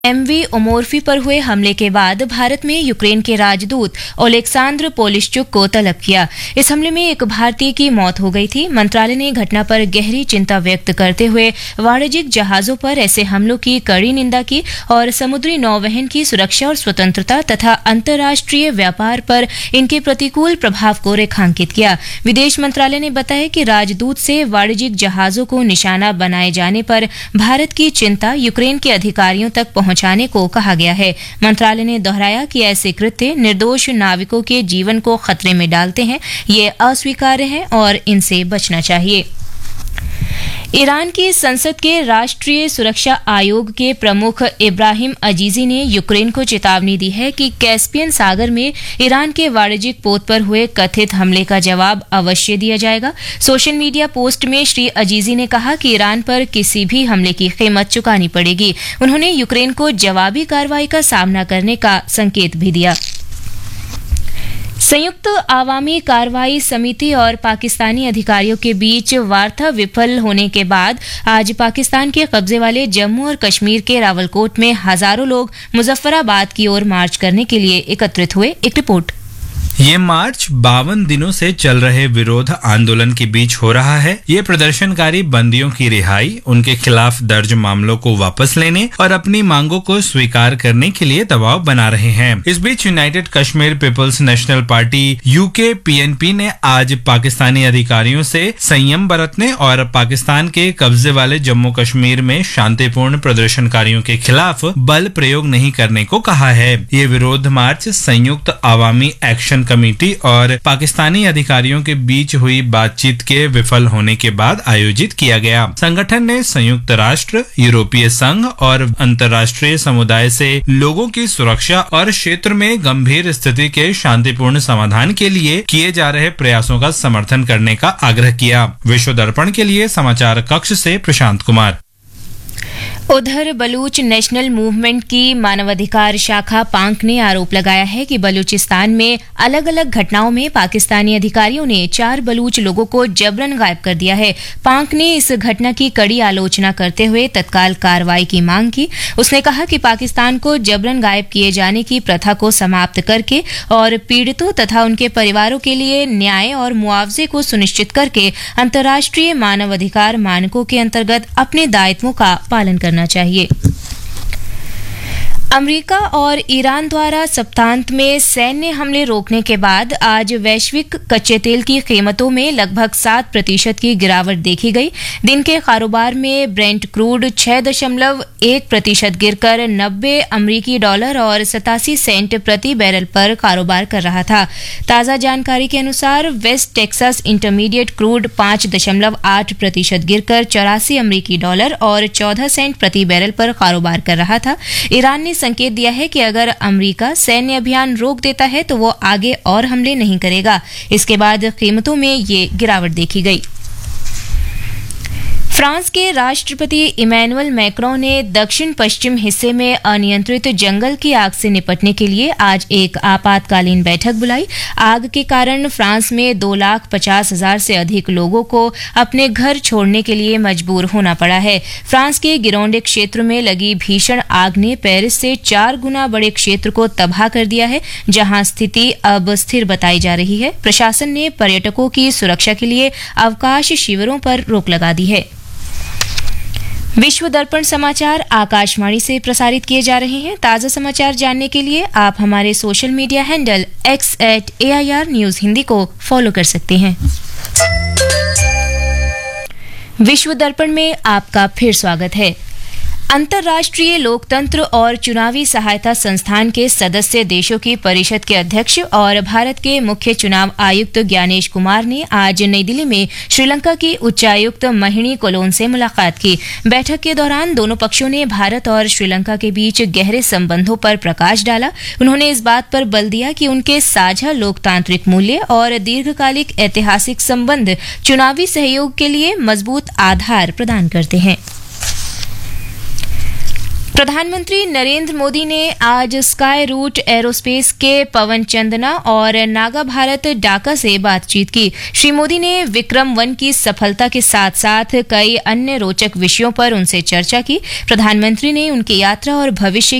MV ओमोर्फी पर हुए हमले के बाद भारत में यूक्रेन के राजदूत ओलेक्सांद्र पोलिश्चुक को तलब किया। इस हमले में एक भारतीय की मौत हो गई थी। मंत्रालय ने घटना पर गहरी चिंता व्यक्त करते हुए वाणिज्यिक जहाजों पर ऐसे हमलों की कड़ी निंदा की और समुद्री नौवहन की सुरक्षा और स्वतंत्रता तथा अंतर्राष्ट्रीय व्यापार पर इनके प्रतिकूल प्रभाव को रेखांकित किया। विदेश मंत्रालय ने बताया कि राजदूत से वाणिज्यिक जहाजों को निशाना बनाए जाने पर भारत की चिंता यूक्रेन के अधिकारियों तक पहुंचाने को कहा गया है। मंत्रालय ने दोहराया कि ऐसे कृत्य निर्दोष नाविकों के जीवन को खतरे में डालते हैं, ये अस्वीकार्य है और इनसे बचना चाहिए। ईरान की संसद के राष्ट्रीय सुरक्षा आयोग के प्रमुख इब्राहिम अजीजी ने यूक्रेन को चेतावनी दी है कि कैस्पियन सागर में ईरान के वाणिज्यिक पोत पर हुए कथित हमले का जवाब अवश्य दिया जाएगा। सोशल मीडिया पोस्ट में श्री अजीजी ने कहा कि ईरान पर किसी भी हमले की कीमत चुकानी पड़ेगी। उन्होंने यूक्रेन को जवाबी कार्रवाई का सामना करने का संकेत भी दिया। संयुक्त आवामी कार्रवाई समिति और पाकिस्तानी अधिकारियों के बीच वार्ता विफल होने के बाद आज पाकिस्तान के कब्जे वाले जम्मू और कश्मीर के रावलकोट में हजारों लोग मुजफ्फराबाद की ओर मार्च करने के लिए एकत्रित हुए। एक रिपोर्ट। ये मार्च 52 दिनों से चल रहे विरोध आंदोलन के बीच हो रहा है। ये प्रदर्शनकारी बंदियों की रिहाई, उनके खिलाफ दर्ज मामलों को वापस लेने और अपनी मांगों को स्वीकार करने के लिए दबाव बना रहे हैं। इस बीच United Kashmir peoples national party UK PNP ने आज पाकिस्तानी अधिकारियों से संयम बरतने और पाकिस्तान के कब्जे वाले जम्मू कश्मीर में शांतिपूर्ण प्रदर्शनकारियों के खिलाफ बल प्रयोग नहीं करने को कहा है। ये विरोध मार्च संयुक्त आवामी एक्शन कमेटी और पाकिस्तानी अधिकारियों के बीच हुई बातचीत के विफल होने के बाद आयोजित किया गया। संगठन ने संयुक्त राष्ट्र, यूरोपीय संघ और अंतर्राष्ट्रीय समुदाय से लोगों की सुरक्षा और क्षेत्र में गंभीर स्थिति के शांतिपूर्ण समाधान के लिए किए जा रहे प्रयासों का समर्थन करने का आग्रह किया। विश्व दर्पण के लिए समाचार कक्ष से प्रशांत कुमार। उधर बलूच नेशनल मूवमेंट की मानवाधिकार शाखा पांक ने आरोप लगाया है कि बलूचिस्तान में अलग अलग घटनाओं में पाकिस्तानी अधिकारियों ने 4 बलूच लोगों को जबरन गायब कर दिया है। पांक ने इस घटना की कड़ी आलोचना करते हुए तत्काल कार्रवाई की मांग की। उसने कहा कि पाकिस्तान को जबरन गायब किए जाने की प्रथा को समाप्त करके और पीड़ितों तथा उनके परिवारों के लिए न्याय और मुआवजे को सुनिश्चित करके अंतर्राष्ट्रीय मानवाधिकार मानकों के अंतर्गत अपने दायित्वों का पालन करना चाहिए। अमेरिका और ईरान द्वारा सप्तांत में सैन्य हमले रोकने के बाद आज वैश्विक कच्चे तेल की कीमतों में लगभग 7% की गिरावट देखी गई। दिन के कारोबार में ब्रेंट क्रूड 6.1% गिरकर $90 और 87 सेंट प्रति बैरल पर कारोबार कर रहा था। ताज़ा जानकारी के अनुसार वेस्ट टेक्सास इंटरमीडिएट क्रूड 5.8% गिरकर $84 और 14 सेंट प्रति बैरल पर कारोबार कर रहा था। ईरान ने संकेत दिया है कि अगर अमेरिका सैन्य अभियान रोक देता है तो वो आगे और हमले नहीं करेगा। इसके बाद कीमतों में ये गिरावट देखी गई। फ्रांस के राष्ट्रपति इमैनुअल मैक्रों ने दक्षिण पश्चिम हिस्से में अनियंत्रित जंगल की आग से निपटने के लिए आज एक आपातकालीन बैठक बुलाई। आग के कारण फ्रांस में 2,50,000 से अधिक लोगों को अपने घर छोड़ने के लिए मजबूर होना पड़ा है। फ्रांस के गिरोंडे क्षेत्र में लगी भीषण आग ने पेरिस से 4 गुना बड़े क्षेत्र को तबाह कर दिया है, जहां स्थिति अब स्थिर बताई जा रही है। प्रशासन ने पर्यटकों की सुरक्षा के लिए अवकाश शिविरों पर रोक लगा दी है। विश्व दर्पण समाचार आकाशवाणी से प्रसारित किए जा रहे हैं। ताज़ा समाचार जानने के लिए आप हमारे social media handle x@AIR news Hindi को फॉलो कर सकते हैं। विश्व दर्पण में आपका फिर स्वागत है। अंतर्राष्ट्रीय लोकतंत्र और चुनावी सहायता संस्थान के सदस्य देशों की परिषद के अध्यक्ष और भारत के मुख्य चुनाव आयुक्त ज्ञानेश कुमार ने आज नई दिल्ली में श्रीलंका की उच्चायुक्त महिणी कोलोन से मुलाकात की। बैठक के दौरान दोनों पक्षों ने भारत और श्रीलंका के बीच गहरे संबंधों पर प्रकाश डाला। उन्होंने इस बात पर बल दिया कि उनके साझा लोकतांत्रिक मूल्य और दीर्घकालिक ऐतिहासिक संबंध चुनावी सहयोग के लिए मजबूत आधार प्रदान करते हैं। प्रधानमंत्री नरेंद्र मोदी ने आज स्काई रूट एरोस्पेस के पवन चंदना और नागा भारत डाका से बातचीत की। श्री मोदी ने विक्रम 1 की सफलता के साथ साथ कई अन्य रोचक विषयों पर उनसे चर्चा की। प्रधानमंत्री ने उनकी यात्रा और भविष्य